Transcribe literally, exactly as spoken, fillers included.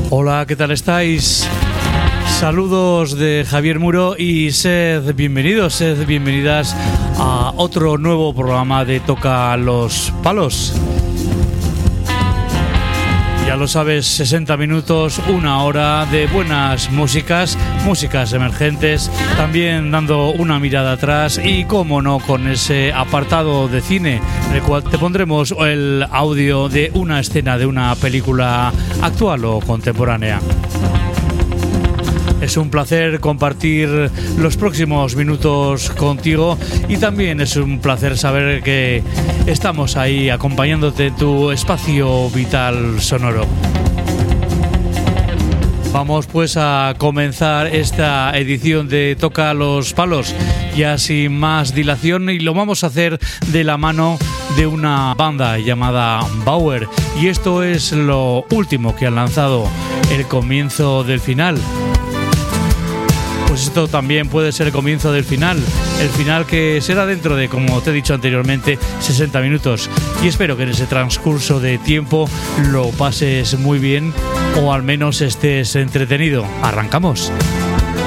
Hola, ¿qué tal estáis? Saludos de Javier Muro y sed bienvenidos, sed bienvenidas a otro nuevo programa de Toca los Palos. Ya lo sabes, sesenta minutos, una hora de buenas músicas, músicas emergentes, también dando una mirada atrás y, cómo no, con ese apartado de cine, en el cual te pondremos el audio de una escena de una película actual o contemporánea. Es un placer compartir los próximos minutos contigo y también es un placer saber que estamos ahí acompañándote en tu espacio vital sonoro. Vamos pues a comenzar esta edición de Toca los Palos, ya sin más dilación, y lo vamos a hacer de la mano de una banda llamada Bauer, y esto es lo último que han lanzado, El comienzo del final. Pues esto también puede ser el comienzo del final, el final que será dentro de, como te he dicho anteriormente, sesenta minutos, y espero que en ese transcurso de tiempo lo pases muy bien o al menos estés entretenido. ¡Arrancamos!